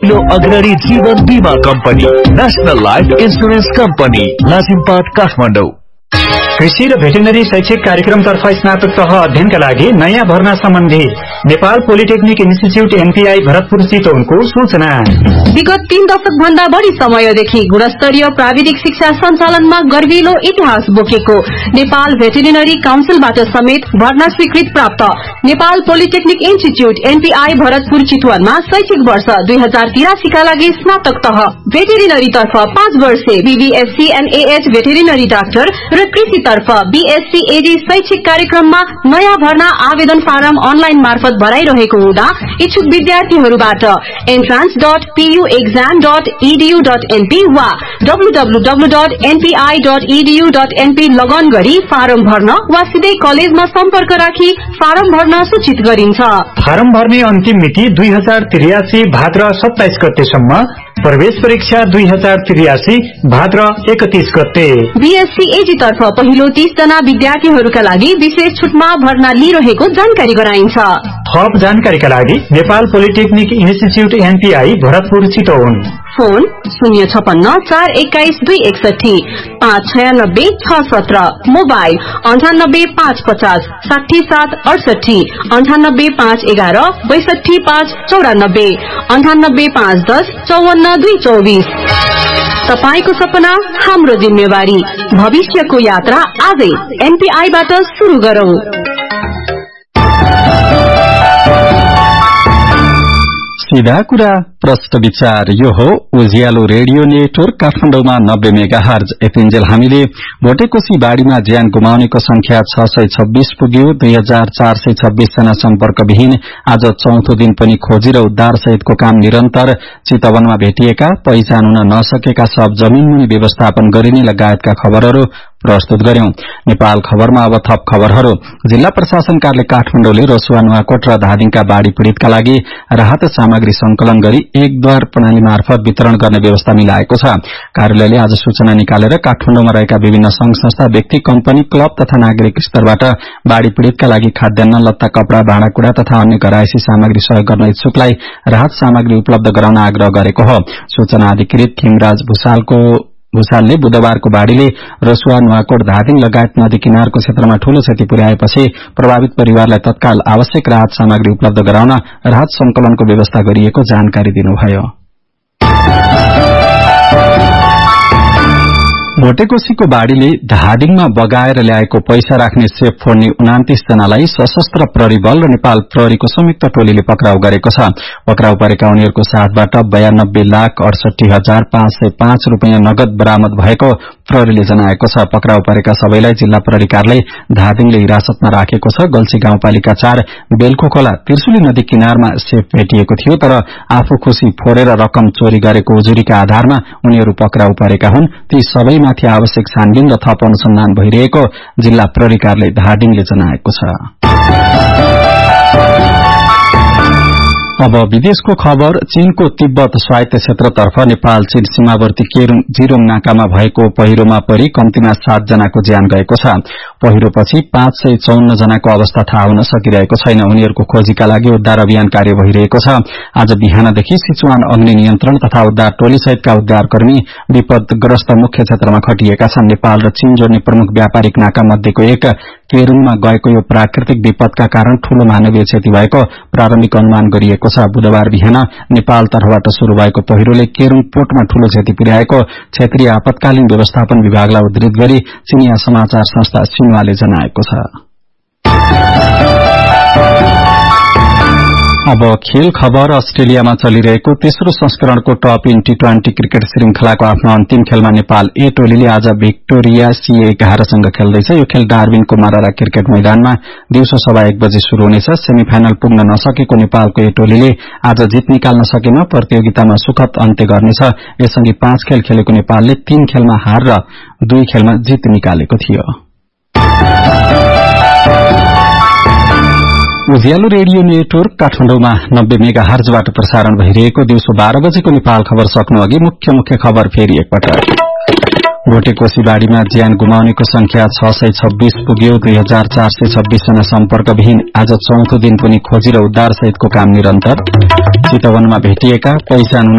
पहिलो अग्रणी जीवन बीमा company national life insurance company Lazimpat Kathmandu. कृषि र भेटेरिनरी शैक्षिक कार्यक्रमतर्फ स्नातक तह अध्ययनका लागि नयाँ भर्ना सम्बन्धी Nepal polytechnic institute NPI Bharatpur चितवनको सूचना। विगत 3 दशक भन्दा बढ़ी समयदेखि गुणस्तरीय प्राविधिक शिक्षा सञ्चालनमा गर्विलो इतिहास बोकेको नेपाल भेटेरिनरी काउन्सिलबाट समेत भर्ना स्वीकृत प्राप्त Nepal polytechnic institute NPI Bharatpur चितवनमा शैक्षिक वर्ष 2083 का लागि स्नातक तह भेटेरिनरी तर्फ 5 वर्षे बीबीएससी एनएएच भेटेरिनरी डाक्टर र कृषि तर्फ बीएससी एडी शैक्षिक कार्यक्रममा नयाँ भर्ना आवेदन फारम अनलाइन मार्फत भराइरहेको हुँदा इच्छुक विद्यार्थीहरूबाट entrance.puexam.edu.np वा www.npi.edu.np लगन गरी फारम भर्न वा सिधै कलेजमा सम्पर्क राखी फारम भर्न सूचित गरिन्छ। फारम भर्ने अन्तिम मिति 2083 भाद्र 27 गतेसम्म, प्रवेश परीक्षा 2083 भाद्र 31 गते। बीएससी एजी तर्फ पहिलो 30 जना विद्यार्थीहरूका लागि विशेष छुटमा भर्ना लिइरहेको जानकारी गराइन्छ। थप जानकारीका लागि Nepal polytechnic institute NPI Bharatpur Chitwan, phone 056-421-261 596-617, mobile 98-550 6768 98-511-62594 98-510 54-224। तपाईको सपना हाम्रो जिम्मेवारी, भविष्यको यात्रा आजै एनपीआईबाट सुरु गरौं। सीधा कुरा प्रश्न विचार, यो हो उज्यालो रेडियो नेटवर्क काठमाडौँमा 90 मेगाहर्ज एफएनजेल। हामीले भोटेकोशी बाढ़ीमा ज्यान गुमाउनेको संख्या 626 पुग्यो। 2426 जना सम्पर्कविहीन। आज चौथो दिन पनि खोजी र उद्धार सहितको काम निरन्तर। चितवनमा भेटिएका, पहिचान हुन नसकेका सब जमीनमुनि व्यवस्थापन गरिने लगायतका खबरहरू प्रस्तुत गर्यौं। नेपाल खबरमा अब थप खबरहरू। जिल्ला प्रशासन कार्यालय काठमाडौँले रसुवा, नुवाकोट र धादिङका बाढ़ी पीड़ितका लागि राहत सामग्री संकलन गरी एकद्वार प्रणाली मार्फत वितरण गर्ने व्यवस्था मिलाएको छ। कार्यालयले आज सूचना निकालेर काठमाडौँमा रहेका विभिन्न संघ संस्था, व्यक्ति, कम्पनी, क्लब तथा नागरिक स्तरबाट बाढ़ी पीड़ितका लागि खाद्यान्न, लत्ता, कपड़ा, भाँडाकुड़ा तथा अन्य घरायसी सामग्री सहयोग गर्न इच्छुकलाई राहत सामग्री उपलब्ध गराउन आग्रह गरेको हो। सूचना अधिकृत खिमराज भूषालले बुधबारको बाढ़ीले रसुवा, नुवाकोट, धादिङ लगायत नदी किनारको क्षेत्रमा ठूलो क्षति पुर्याएपछि प्रभावित परिवारलाई तत्काल आवश्यक राहत सामग्री उपलब्ध गराउन राहत संकलनको व्यवस्था गरिएको जानकारी दिनुभयो। भोटेकोशीको बाढ़ीले धादिङमा बगाएर ल्याएको पैसा राख्ने सेफ फोड्ने 29 जनालाई सशस्त्र प्रहरी बल र नेपाल प्रहरीको संयुक्त टोलीले पक्राउ गरेको छ। पक्राउ परेका उनीहरूको साथबाट 92,68,505 रूपियाँ नगद बरामद भएको प्रहरीले जनाएको छ। पक्राउ परेका सबैलाई जिल्ला प्रहरी कार्यालय धादिङले हिरासतमा राखेको छ। गल्छी गाउँपालिका 4 बेलको खोला त्रिशुली नदी किनारमा सेफ भेटिएको थियो, तर आफू खुशी फोरेर रकम चोरी गरेको उजुरीका आधारमा उनीहरू पक्राउ परेका हुन्। ती सबैमाथि आवश्यक छानबिन र थप अनुसन्धान भइरहेको जिल्ला प्रहरी कार्यालय धादिङले जनाएको छ। अब विदेशको खबर। चीनको तिब्बत स्वायत्त क्षेत्रतर्फ नेपाल चीन सीमावर्ती केरुङ जिरोङ नाकामा भएको पहिरोमा परि कम्तीमा 7 जनाको ज्यान गएको छ। पहिरोपछि 554 जनाको अवस्था थाहा हुन सकिरहेको छैन। उनीहरूको खोजीका लागि उद्धार अभियान कार्य भइरहेको छ। आज बिहानदेखि सिचुवान अग्नि नियन्त्रण तथा उद्धार टोली सहितका उद्धारकर्मी विपदग्रस्त मुख्य क्षेत्रमा खटिएका छन्। नेपाल र चीन जोड्ने प्रमुख व्यापारिक नाका मध्येको एक केरुङमा गएको यो प्राकृतिक विपदका कारण ठूलो मानवीय क्षति भएको प्रारम्भिक अनुमान गरिएको छ। बुधबार बिहान नेपाल तर्फबाट शुरू भएको पहिरोले केरुङ पोर्टमा ठूलो क्षति पुर्याएको क्षेत्रीय आपतकालीन व्यवस्थापन विभागलाई उद्धृत गरी चिनिया समाचार संस्था सिन्हुवाले जनाएको छ। अब खेल खबर। अस्ट्रेलियामा चलिरहेको तेस्रो संस्करणको टप इन टी20 क्रिकेट श्रृंखलाको आफ्नो अन्तिम खेलमा नेपाल ए टोलीले आज भिक्टोरिया CA11सँग खेल्दैछ। यो खेल डार्विनको मारारा क्रिकेट मैदानमा दिउँसो 1:15 बजे शुरू हुनेछ। सेमिफाइनल पुग्न नसकेको नेपालको ए टोलीले आज जित निकाल्न सकेमा प्रतियोगितामा सुखद अन्त्य गर्नेछ। यससँगै 5 खेल खेलेको नेपालले 3 खेलमा हार र 2 खेलमा जित निकालेको थियो। उज्यालो रेडियो नेटवर्क काठमाडौँमा 90 मेगाहर्जबाट प्रसारण भइरहेको दिउँसो 12 बजेको नेपाल खबर सक्नु अघि मुख्य खबर फेरि एकपटक। भोटेकोशी बाढ़ीमा ज्यान गुमाउनेको संख्या 626 पुग्यो। 2426 जना सम्पर्कविहीन। आज चौथो दिन पनि खोजी र उद्धार सहितको काम निरन्तर। चितवनमा भेटिएका, पहिचान